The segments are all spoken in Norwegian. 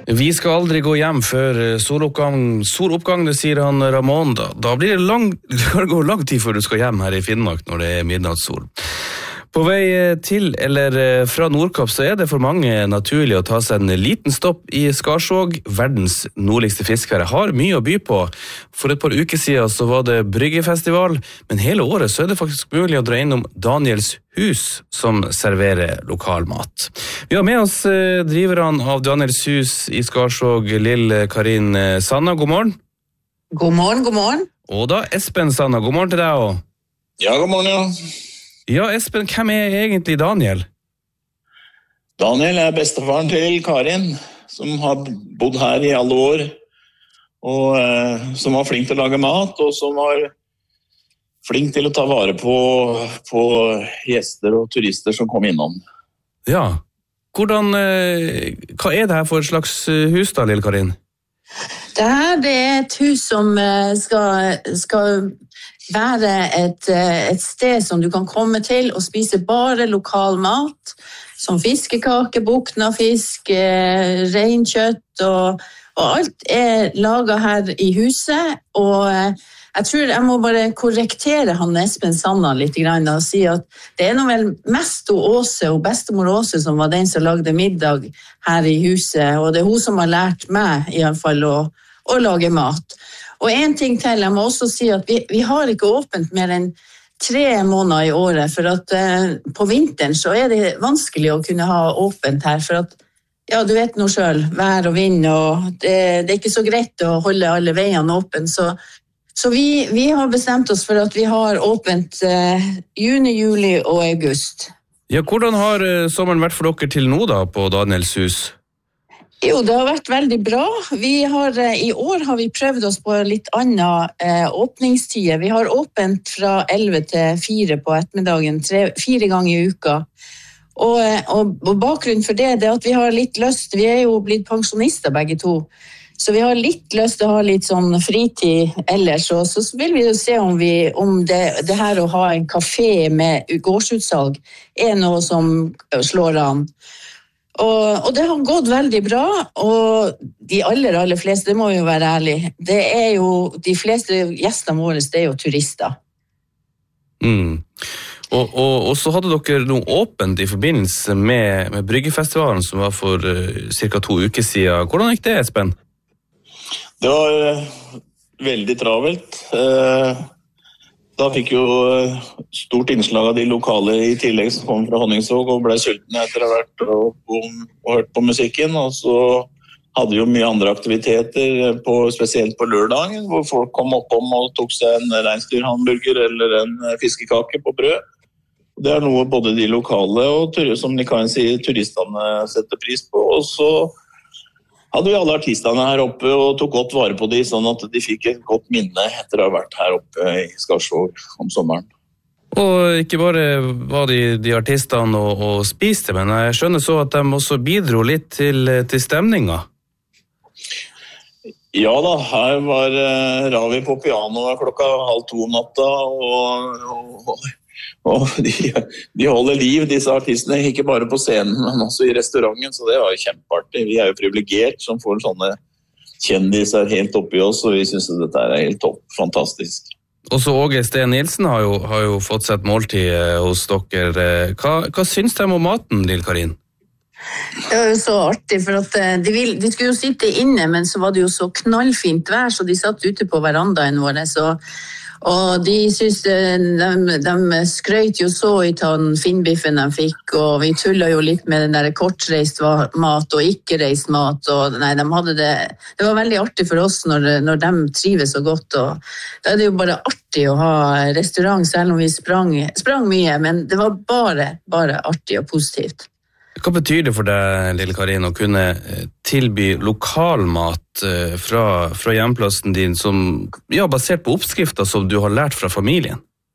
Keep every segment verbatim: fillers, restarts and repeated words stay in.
Vi skal aldri gå hjem før soloppgang, soloppgang, det sier han Ramón. Da, da blir det lang, det kan gå lang tid før du skal hjem her i Finnmark når det er midnattssol. På vei til eller fra Nordkapp så er det for mange naturlig å ta seg en liten stopp i Skarsvåg. Verdens nordligste fiskere har mye å by på. For et par uker siden så var det Bryggefestival, men hele året så er det faktisk mulig å dra innom Daniels hus som serverer lokalmat. Vi har med oss driveren av Daniels hus i Skarsvåg, Lill Karin Sanna. God morgen. God morgen, god morgen. Og da Espen Sanna, god morgen til deg også. Ja, god morgen, ja. Ja, Espen, hvem er egentlig Daniel? Daniel er bestefaren til Karin, som har bodd her i alle år, og eh, som var flink til å lage mat, og som var flink til å ta vare på, på gjester og turister som kom innom. Ja, hvordan, eh, hva er det her for et slags hus da, Lill Karin? Det her det er et hus som skal, skal være et, et sted som du kan komme til og spise bare lokal mat, som fiskekake, bukna fisk, reinkjøtt, og, og alt er laget her i huset. Og jeg tror jeg må bare korrektere han Espen Sanna litt grann og si at det er nå vel mest Åse og bestemor Åse som var den som lagde middag her i huset, og det er hun som har lært meg i alle fall å, å lage mat. Og en ting til, jeg må også si at vi, vi har ikke åpent mer enn tre måneder i året, for at eh, på vinteren så er det vanskelig å kunne ha åpent her, for at, ja, du vet nå selv, vær og vind, og det, det er ikke så greit å holde alle veiene åpent, så, så vi, vi har bestemt oss for at vi har åpent eh, juni, juli og august. Ja, hvordan har eh, sommeren vært for dere til nå da på Daniels hus? Jo, det har vært veldig bra. Vi har, i år har vi prøvd oss på litt annen eh, åpningstid. Vi har åpent fra elleve til fire på ettermiddagen, tre, fire ganger i uka. Og, og, og bakgrunnen for det, det er at vi har litt lyst, vi er jo blitt pensjonister begge to, så vi har litt lyst til å ha litt sånn fritid ellers, og så vil vi jo se om, vi, om det, det her å ha en kafé med gårdsutsalg er noe som slår an. Og, og det har gått veldig bra, og de aller, aller fleste, det må jo være ærlig, det er jo, de fleste gjestene våre, det er jo turister. Mm. Og, og, og så hadde dere noe åpent i forbindelse med, med Bryggefestivalen som var for uh, cirka to uker siden. Hvordan gikk det, Espen? Det var uh, veldig travelt. Uh, Da fikk jo stort innslag av de lokale i tillegg som kom fra Honningsvåg og ble sultne etter å ha vært og, og, og hørt på musikken. Og så hadde vi jo mye andre aktiviteter, på, spesielt på lørdagen, hvor folk kom oppom og tok seg en reinsdyrhamburger eller en fiskekake på brød. Det er noe både de lokale og, som de kan si, turistene setter pris på. Og så hadde vi alle artistene her oppe og tok godt vare på de, sånn at de fikk et godt minne etter å ha vært her oppe i Skarsvåg om sommeren. Og ikke bare var de, de artistene og, og spiste, men jeg skjønner så at de også bidro litt til, til stemninga. Ja da, her var uh, Ravi på pianoet klokka halv to om natta, og, og, og de, de holder liv, disse artistene, ikke bare på scenen, men også i restauranten, så det var jo kjempeartig. Vi er jo privilegert som får sånne kjendiser helt oppi oss, og vi synes at dette er helt topp, fantastisk. Og så Åge Steen Nilsen har jo, har jo fått sett måltid hos dere. Hva, hva syns de om maten, Lill Karin? Det var jo så artig, for at de, vil, de skulle jo sitte inne, men så var det jo så knallfint vær, så de satt ute på verandaen våre, så, og de synes, de, de skrøt jo så i den finnbiffen de fikk, og vi tullet jo litt med den der kortreist mat og ikke reist mat, og nei, de hadde det, det var veldig artig for oss når, når de trives så godt, og da er det jo bare artig å ha restaurant, selv om vi sprang, sprang mye, men det var bare, bare artig og positivt. Hva betyr det for deg, Lill Karin, å kunne tilby lokalmat fra, fra hjemplassen din, som, ja, basert på oppskrifter som du har lært fra familien?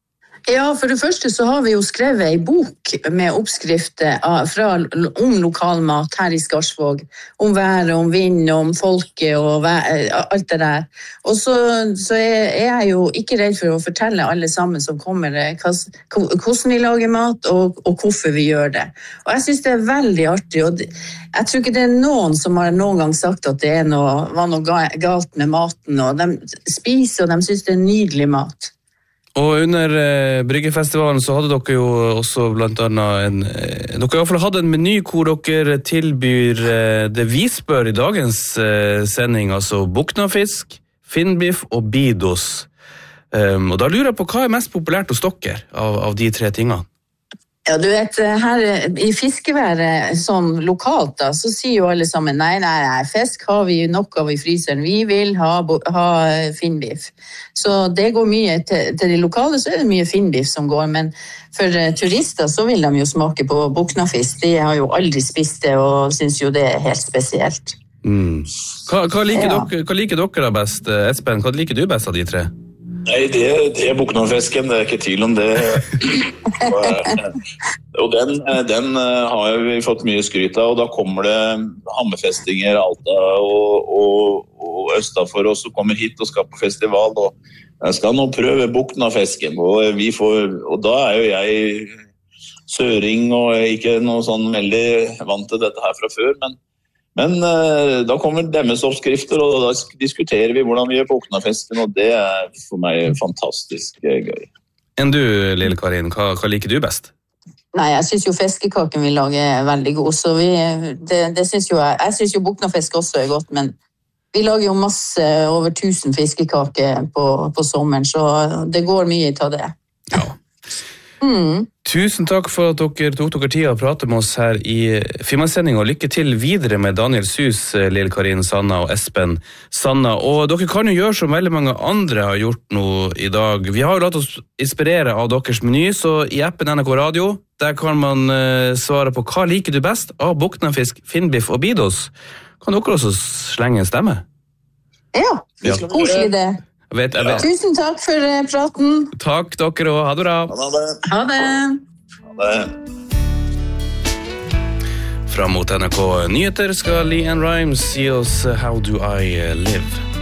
Ja, for det første så har vi jo skrevet en bok med oppskrifter av, fra, om lokalmat her i Skarsvåg. Om været, om vind, om folket og vær, alt det der. Og så, så er, er jeg jo ikke redd for å fortelle alle sammen som kommer hvordan vi lager mat og, og hvorfor vi gjør det. Og jeg synes det er veldig artig. Og det, jeg tror ikke det er noen som har noen gang sagt at det er noe, var noe galt med maten. Og de spiser og de synes det er nydelig mat. Og under eh, Bryggefestivalen så hadde dere jo også blant annet en, eh, dere i hvert fall hadde en meny hvor dere tilbyr eh, det vi spør i dagens eh, sending, altså buknafisk, finnbiff og bidos. Um, og da lurer jeg på hva er mest populært hos dere av, av de tre tingene? Ja, du vet, her i fiskeværet sånn lokalt da, så sier jo alle sammen, nei, nei, nei, fisk har vi nok av i fryseren, vi vil ha, ha finnbiff. Så det går mye, til, til de lokale så er det mye finnbiff som går, men for turister så vil de jo smake på buknafisk, de har jo aldri spist det og synes jo det er helt spesielt. Mm. Hva, hva, liker Ja. dere, hva liker dere da best, Espen? Hva liker du best av de tre? Nei, det, det er buknafisken, det er ikke tvil om det. Og den, den har vi fått mye skryt av, og da kommer det hammerfestinger, Alta og, og, og Østafor også kommer hit og skal på festival, og jeg skal nå prøve buknafisken, og, vi får, og da er jo jeg søring og ikke noe sånn veldig vant til dette her fra før, men Men uh, da kommer deres oppskrifter, og da diskuterer vi hvordan vi gjør buknafisken, og det er for meg fantastisk uh, gøy. Enn du, Lille Karin, hva, hva liker du best? Nei, jeg synes jo fiskekaken vi lager er veldig god, så vi, det, det synes jo jeg, jeg synes jo buknafisk også er godt, men vi lager jo masse, over tusen fiskekaker på, på sommeren, så det går mye til det. Ja. Mm. Tusen takk for at dere tok dere tid å prate med oss her i Finnmarkssendingen, og lykke til videre med Daniel Sus, Lille Karin Sanna og Espen Sanna. Og dere kan jo gjøre som veldig mange andre har gjort nå i dag. Vi har jo latt oss inspirere av deres meny, så i appen N R K Radio, der kan man uh, svare på hva liker du best av buknafisk, finnbiff og bidos. Kan dere også slenge en stemme? Ja, Ja. koselig det. Jeg vet, jeg vet. Tusen takk for eh, praten. Takk dere, og ha det bra. Ha det. Ha det. Ha det. Fram mot N R K Nyheter skal Leanne Rimes gi oss How Do I Live?